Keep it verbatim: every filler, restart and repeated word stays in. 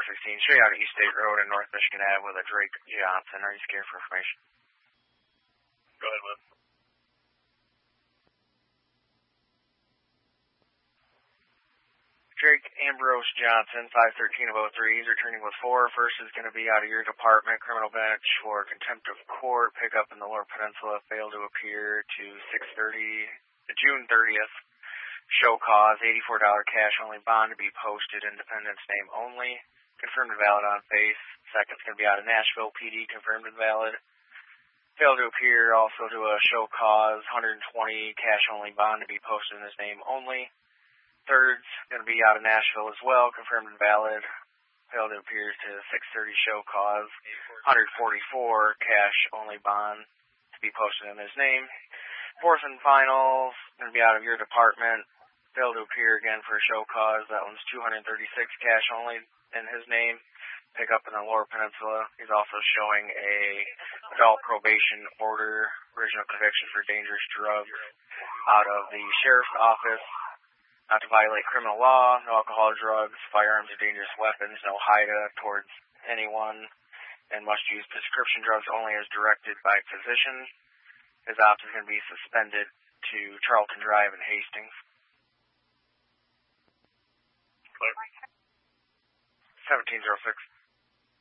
sixteen, straight out of East State Road and North Michigan Ave with a Drake Johnson. Are you scared for information? Go ahead, Liz. Drake Ambrose Johnson, five thirteen of oh three. He's returning with four. First is going to be out of your department, criminal bench for contempt of court, pickup in the Lower Peninsula, failed to appear to six thirty, June thirtieth. Show cause, eighty-four dollars cash only bond to be posted, independence name only, confirmed and valid on face. Second's going to be out of Nashville, P D, confirmed and valid. Failed to appear also to a show cause, one hundred twenty cash only bond to be posted in his name only. Third's going to be out of Nashville as well, confirmed and valid. Failed to appear to six thirty show cause, one hundred forty-four cash only bond to be posted in his name. Fourth and final, going to be out of your department. Failed to appear again for a show cause. That one's two hundred thirty-six cash only in his name. Pick up in the Lower Peninsula. He's also showing a adult probation order, original conviction for dangerous drugs out of the sheriff's office. Not to violate criminal law, no alcohol, drugs, firearms, or dangerous weapons, no H I D A towards anyone, and must use prescription drugs only as directed by physician. His ops is going to be suspended to Charlton Drive in Hastings. Clear. seventeen oh six.